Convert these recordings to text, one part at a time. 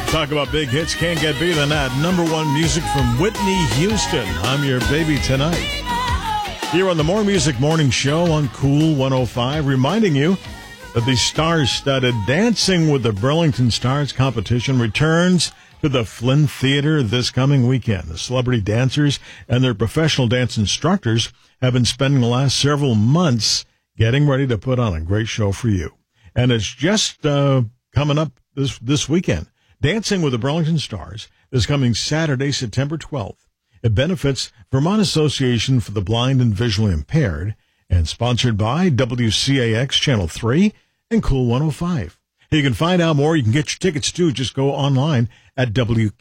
Talk about big hits, can't get better than that. Number one music from Whitney Houston. I'm Your Baby Tonight. Here on the More Music Morning Show on Cool 105, reminding you that the star-studded Dancing with the Burlington Stars competition returns to the Flynn Theater this coming weekend. The celebrity dancers and their professional dance instructors have been spending the last several months getting ready to put on a great show for you. And it's just coming up this weekend. Dancing with the Burlington Stars is coming Saturday, September 12th. It benefits Vermont Association for the Blind and Visually Impaired and sponsored by WCAX Channel 3 and Cool 105. You can find out more. You can get your tickets, too. Just go online at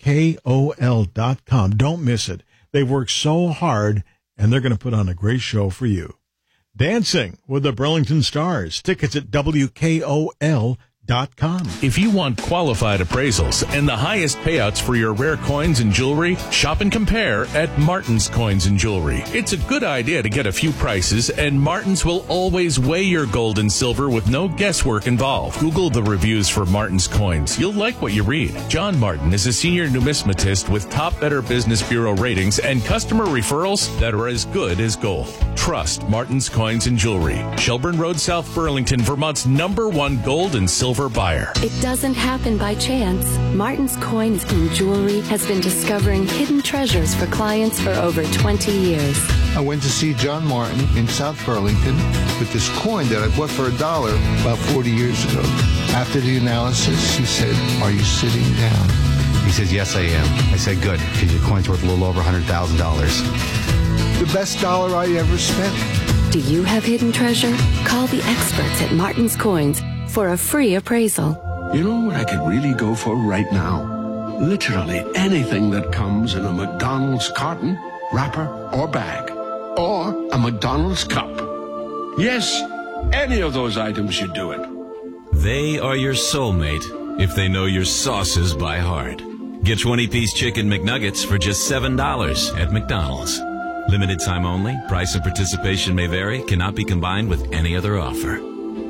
WKOL.com. Don't miss it. They've worked so hard, and they're going to put on a great show for you. Dancing with the Burlington Stars. Tickets at WKOL.com. If you want qualified appraisals and the highest payouts for your rare coins and jewelry, shop and compare at Martin's Coins and Jewelry. It's a good idea to get a few prices, and Martin's will always weigh your gold and silver with no guesswork involved. Google the reviews for Martin's Coins. You'll like what you read. John Martin is a senior numismatist with top Better Business Bureau ratings and customer referrals that are as good as gold. Trust Martin's Coins and Jewelry. Shelburne Road, South Burlington, Vermont's #1 gold and silver buyer. It doesn't happen by chance. Martin's Coins and Jewelry has been discovering hidden treasures for clients for over 20 years. I went to see John Martin in South Burlington with this coin that I bought for $1 about 40 years ago. After the analysis, he said, "Are you sitting down?" He says, "Yes, I am." I said, "Good, because your coin's worth a little over $100,000. The best dollar I ever spent. Do you have hidden treasure? Call the experts at Martin's Coins for a free appraisal. You know what I could really go for right now? Literally anything that comes in a McDonald's carton, wrapper, or bag. Or a McDonald's cup. Yes, any of those items should do it. They are your soulmate if they know your sauces by heart. Get 20-piece chicken McNuggets for just $7 at McDonald's. Limited time only. Price and participation may vary. Cannot be combined with any other offer.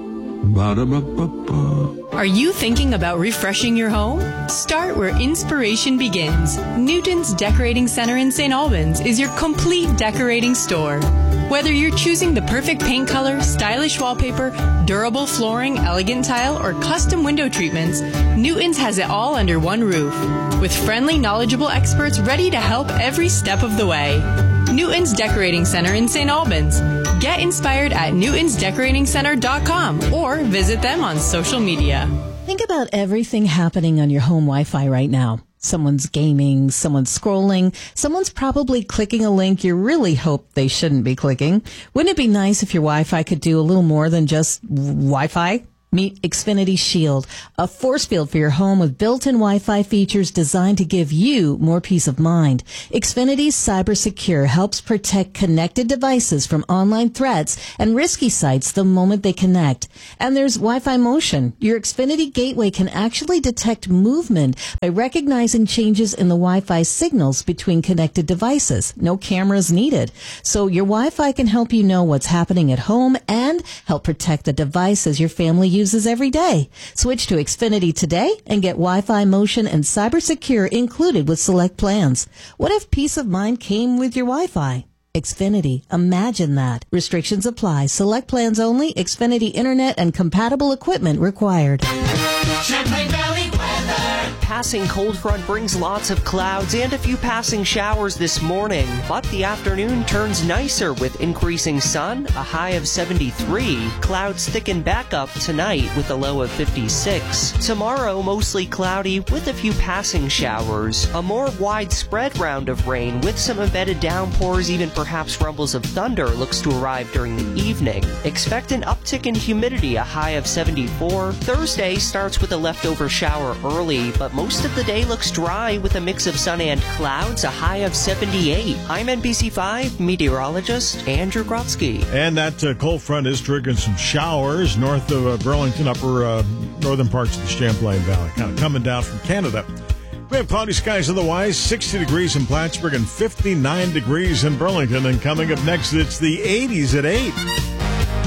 Are you thinking about refreshing your home? Start where inspiration begins. Newton's Decorating Center in St. Albans is your complete decorating store. Whether you're choosing the perfect paint color, stylish wallpaper, durable flooring, elegant tile, or custom window treatments, Newton's has it all under one roof. With friendly, knowledgeable experts ready to help every step of the way. Newton's Decorating Center in St. Albans. Get inspired at newtonsdecoratingcenter.com or visit them on social media. Think about everything happening on your home Wi-Fi right now. Someone's gaming, someone's scrolling, someone's probably clicking a link you really hope they shouldn't be clicking. Wouldn't it be nice if your Wi-Fi could do a little more than just Wi-Fi? Meet Xfinity Shield, a force field for your home with built-in Wi-Fi features designed to give you more peace of mind. Xfinity's Cyber Secure helps protect connected devices from online threats and risky sites the moment they connect. And there's Wi-Fi Motion. Your Xfinity gateway can actually detect movement by recognizing changes in the Wi-Fi signals between connected devices. No cameras needed. So your Wi-Fi can help you know what's happening at home and help protect the devices your family uses every day. Switch to Xfinity today and get Wi-Fi Motion and Cyber Secure included with select plans. What if peace of mind came with your Wi-Fi? Xfinity. Imagine that. Restrictions apply. Select plans only. Xfinity Internet and compatible equipment required. Champlain Valley weather. Passing cold front brings lots of clouds and a few passing showers this morning, but the afternoon turns nicer with increasing sun, a high of 73. Clouds thicken back up tonight with a low of 56. Tomorrow, mostly cloudy with a few passing showers. A more widespread round of rain with some embedded downpours, even perhaps rumbles of thunder, looks to arrive during the evening. Expect an uptick in humidity, a high of 74. Thursday starts with a leftover shower early, but most of the day looks dry with a mix of sun and clouds, a high of 78. I'm NBC5 meteorologist Andrew Grotsky. And that cold front is triggering some showers north of Burlington, upper northern parts of the Champlain Valley, kind of coming down from Canada. We have cloudy skies otherwise, 60 degrees in Plattsburgh and 59 degrees in Burlington. And coming up next, it's the 80s at 8.